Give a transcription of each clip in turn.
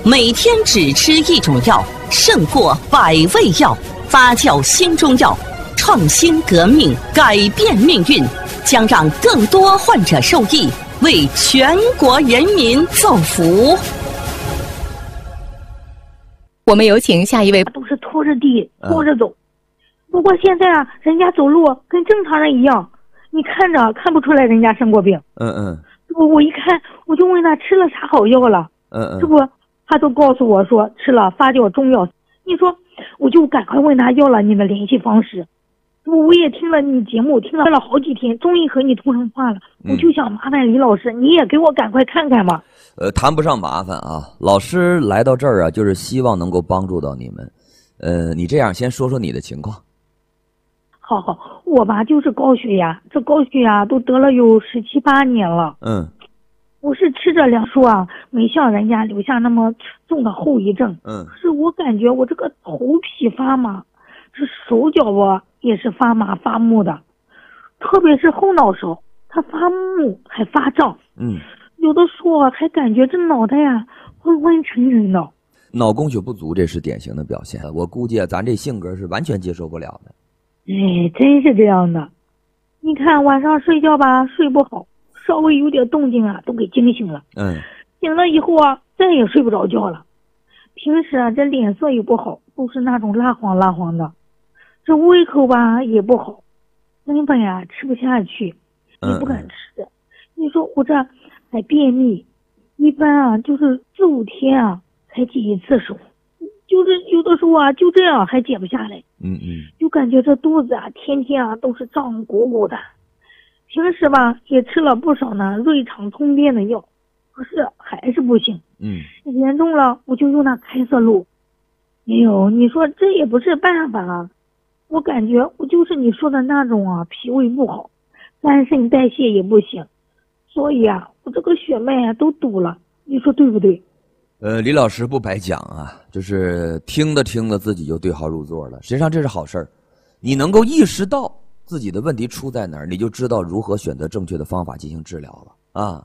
每天只吃一种药，胜过100味药。发酵新中药，创新革命，改变命运，将让更多患者受益，为全国人民造福。 我们有请下一位。 都是拖着地拖着走，不过现在啊，人家走路跟正常人一样，你看着看不出来人家生过病。我一看，我就问他吃了啥好药了。这不他都告诉我说吃了发酵中药。你说我就赶快问他要了你的联系方式。我也听了你节目，听了好几天，终于和你通上话了。我就想麻烦李老师，你也给我赶快看看吧。 谈不上麻烦啊，老师来到这儿啊，就是希望能够帮助到你们。你这样先说说你的情况。 好，我吧就是高血压，这高血压都得了有17、18年了。我是吃着两说啊，没像人家留下那么重的后遗症。可是我感觉我这个头皮发麻，这手脚也是发麻发木的，特别是后脑勺，它发木还发胀。有的时候还感觉这脑袋呀昏昏沉沉的。 脑供血不足，这是典型的表现。我估计咱这性格是完全接受不了的。 真是这样的。你看晚上睡觉吧，睡不好，稍微有点动静啊，都给惊醒了。醒了以后啊，再也睡不着觉了。平时啊，这脸色也不好，都是那种蜡黄的。这胃口吧也不好，根本呀吃不下去，也不敢吃。你说我这还便秘，一般啊就是4、5天啊才解一次手，就是有的时候啊就这样还解不下来。就感觉这肚子啊天天啊都是胀鼓鼓的。平时吧也吃了不少呢胃肠通便的药，可是还是不行。严重了我就用那开塞露。你说这也不是办法啊。我感觉我就是你说的那种啊，脾胃不好，肝肾代谢也不行，所以啊我这个血脉啊都堵了，你说对不对？ 李老师不白讲啊，就是听着自己就对号入座了。实际上这是好事儿，你能够意识到自己的问题出在哪儿，你就知道如何选择正确的方法进行治疗了啊。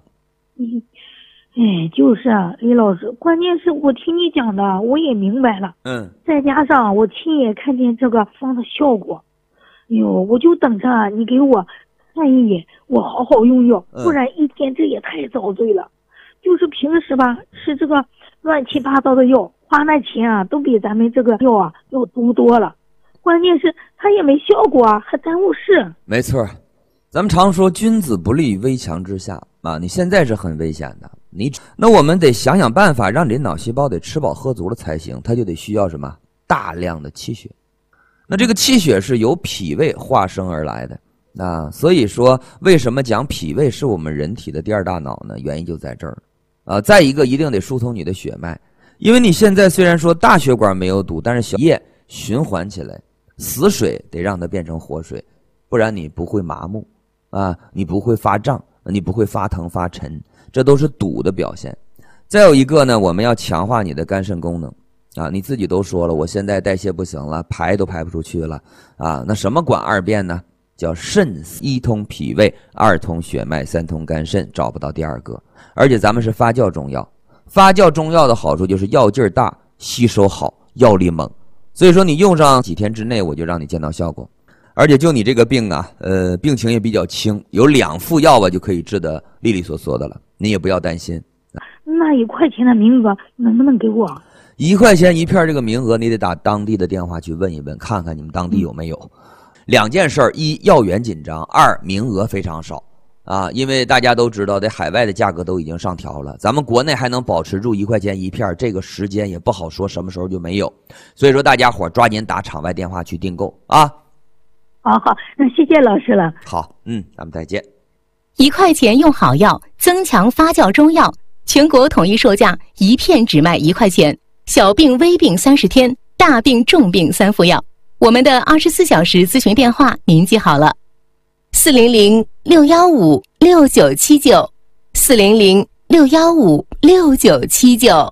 就是啊，李老师，关键是我听你讲的我也明白了。再加上我亲眼看见这个方的效果，我就等着啊你给我看一眼，我好好用药，不然一天这也太遭罪了。就是平时吧吃这个乱七八糟的药，花那钱啊都比咱们这个药啊要多了，关键是它也没效果啊，还耽误事。 没错，咱们常说君子不立危墙之下啊，你现在是很危险的。那我们得想想办法，让你脑细胞得吃饱喝足了才行，它就得需要什么？大量的气血。那这个气血是由脾胃化生而来的所以说为什么讲脾胃是我们人体的第2大脑呢？原因就在这儿再一个一定得疏通你的血脉，因为你现在虽然说大血管没有堵，但是小液循环起来，死水得让它变成活水，不然你不会麻木你不会发胀，你不会发疼发沉，这都是堵的表现。再有一个呢，我们要强化你的肝肾功能你自己都说了，我现在代谢不行了，排都排不出去了那什么管2变呢？叫肾，1通脾胃，2通血脉，3通肝肾，找不到第2个。而且咱们是发酵中药，发酵中药的好处就是药劲儿大，吸收好，药力猛，所以说你用上几天之内我就让你见到效果。而且就你这个病病情也比较轻，有2副药吧就可以治得利利索索的了，你也不要担心。 那1块钱的名额能不能给我 ？1块钱1片，这个名额你得打当地的电话去问一问，看看你们当地有没有。2件事儿：1药源紧张，2名额非常少因为大家都知道在海外的价格都已经上调了，咱们国内还能保持住1块钱1片，这个时间也不好说什么时候就没有，所以说大家伙抓紧打场外电话去订购好，那谢谢老师了。 好，咱们再见。 1块钱用好药，增强发酵中药，全国统一售价，1片只卖1块钱，小病微病30天，大病重病3副药。我们的24小时咨询电话您记好了，400-615-6979，400-615-6979。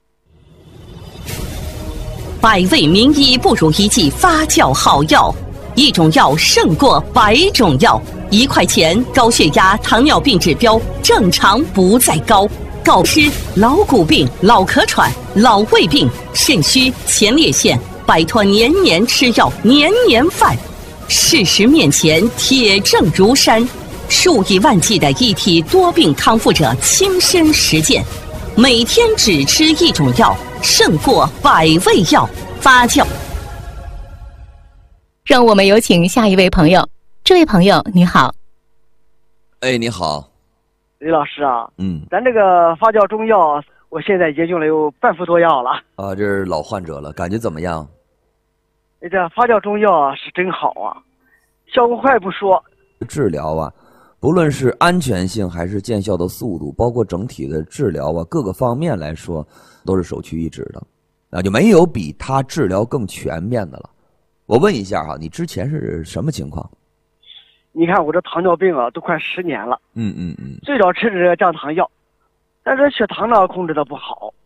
100味名医不如一剂发酵好药，一种药胜过100种药。1块钱高血压、糖尿病指标正常不再高， 告知老骨病、老咳喘、老胃病、肾虚、前列腺，摆脱年年吃药、年年犯。事实面前，铁证如山，数以万计的一体多病康复者亲身实践，每天只吃一种药，胜过100味药。发酵。 让我们有请下一位朋友。这位朋友你好。 哎，你好， 李老师啊，咱这个发酵中药，我现在已经用了有半副多药了啊，这是老患者了，感觉怎么样？ 这发酵中药是真好啊，效果快不说， 治疗啊，不论是安全性还是见效的速度，包括整体的治疗啊，各个方面来说，都是首屈一指的，那就没有比它治疗更全面的了。我问一下哈，你之前是什么情况？ 你看我这糖尿病啊，都快10年了。 嗯。 最早吃的这个降糖药，但是血糖呢控制的不好，